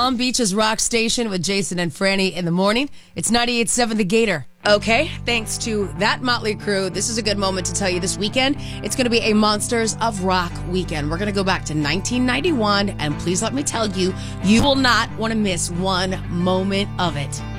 Palm Beach's Rock Station with Jason and Franny in the morning. It's 98.7 The Gator. Okay, thanks to that motley crew, this is a good moment to tell you this weekend, it's going to be a Monsters of Rock weekend. We're going to go back to 1991, and please let me tell you, you will not want to miss one moment of it.